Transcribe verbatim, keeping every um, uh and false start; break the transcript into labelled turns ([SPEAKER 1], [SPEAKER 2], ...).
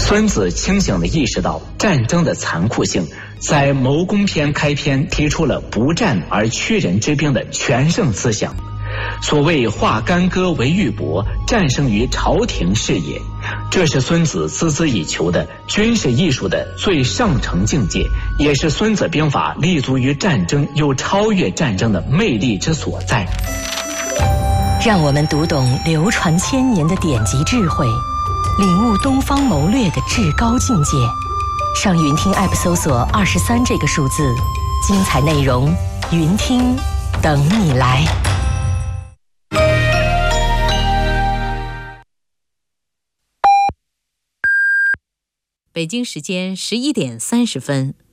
[SPEAKER 1] 孙子清醒地意识到战争的残酷性，在《谋攻篇》开篇提出了不战而屈人之兵的全胜思想。所谓化干戈为玉帛，战胜于朝廷事也，这是孙子孜孜以求的军事艺术的最上乘境界，也是孙子兵法立足于战争又超越战争的魅力之所在。
[SPEAKER 2] 让我们读懂流传千年的典籍智慧，领悟东方谋略的至高境界。上云听 App 搜索二十三这个数字，精彩内容云听等你来。
[SPEAKER 3] 北京时间十一点三十分。